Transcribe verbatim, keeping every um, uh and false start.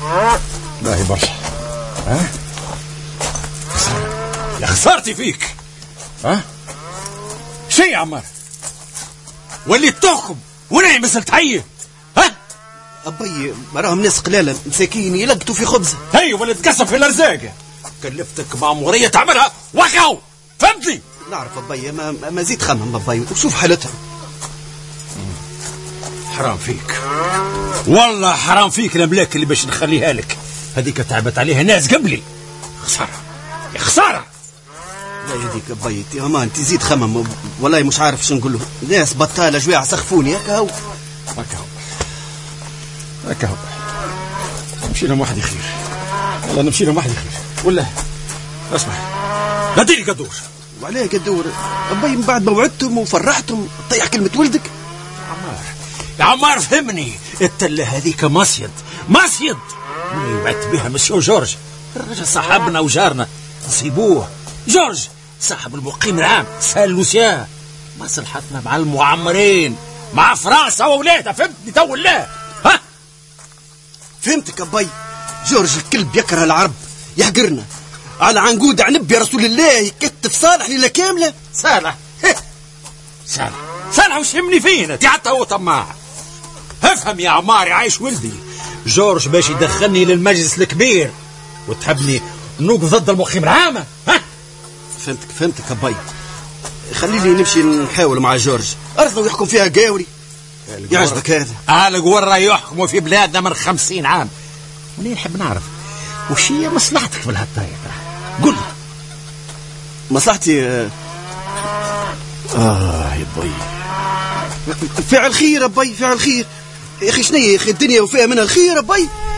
باهي برشا. ها يا خسارتي فيك. ها شي يا عمار وليت تحكم وانا مثل تحيه. ها أبي راهم ناس قلالة مساكين يلقطوا في خبزة. هي ولا تكسب في الأرزاق. كلفتك مأمورية تعملها وقعوا. فهمتني؟ نعرف أبي ما, ما زيد خمم أبي وشوف حالتها. حرام فيك والله حرام فيك الأملاك اللي باش نخليها لك هذيك تعبت عليها ناس قبلي. خسارة يا خسارة. لا يديك أبي يا ما أنت زيد خمم والله مش عارف شو نقول له. ناس بطالة جواع سخفوني هكا هو هكا هو هكا هو. نمشي لهم واحد خير والله نمشي لهم واحد خير. ولا اسمع ناديني قدور. وعليه قدور أبي من بعد ما وعدتم وفرحتم طيح كلمة ولدك. عمار يا عمار فهمني التلة هذيك مصيد مصيد اللي وعدت بها مسيو جورج الرجل صاحبنا وجارنا نسيبوه. جورج صاحب المقيم العام سال لوسيان مصلحتنا مع المعمرين مع فرنسا وولادها. فهمتني تو لا؟ ها فهمتك أبي. جورج الكلب يكره العرب يحقرنا على عنقود عنب يا رسول الله يكتف صالح ليلة كاملة. صالح صالح صالح وش يهمني فينا تي حتى هو طماع. افهم يا عماري عايش ولدي جورج باش يدخلني للمجلس الكبير وتحبني نوقف ضد المقيم العامة. ها فهمتك فهمتك أبي. خليني نمشي نحاول مع جورج أرضه يحكم فيها قاوري. يعجبك هذا؟ أهل قورة يحكموا في بلادنا من خمسين عام. وني نحب نعرف وش هي مصلحتك في الهطاية؟ قل مصلحتي آه يا بي فعل خير أبي فعل خير يا أخي شنية يا أخي الدنيا وفيها منها الخير أبي.